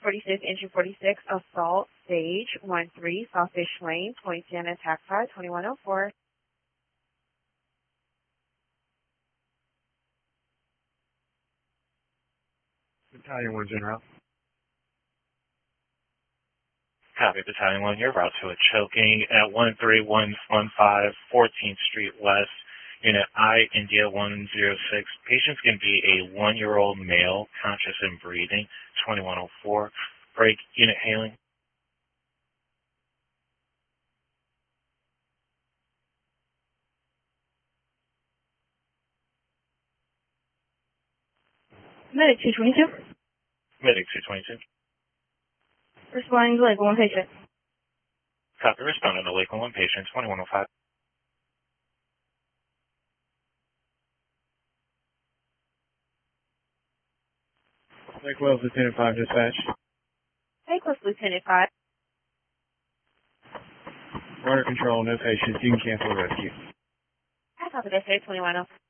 46, Engine 46, Assault, Stage 13, Sawfish Lane, Point in Attack 5, 2104. Battalion 1 General. Copy, Battalion 1 here, route to a choking at 13115 14th Street West, Unit I, India 106. Patient's going to be a 1-year-old male, conscious and breathing, 2104. Break, unit hailing. Medic 222. Medic 222. Responding to Lakeland 1 patient. Copy, responding to Lakeland 1 patient, 2105. Lake Wells, Lieutenant 5 dispatch. Lake Wells, Lieutenant 5. Water control, no patients. You can cancel the rescue. I copy that, 2104.